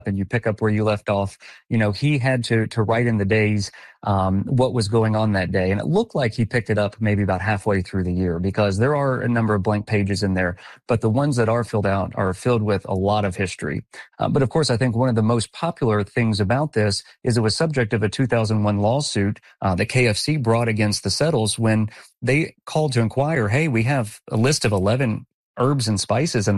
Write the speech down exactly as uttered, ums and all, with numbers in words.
and you pick up where you left off, you know, he had to to write in the days um, what was going on that day. And it looked like he picked it up maybe about halfway through the year because there are a number of blank pages in there, but the ones that are filled out are filled with a lot of history. Uh, but of course, I think one of the most popular things about this is it was subject of a two thousand one lawsuit uh, that K F C brought against the Settles when they called to inquire, hey, we have a list of eleven herbs and spices in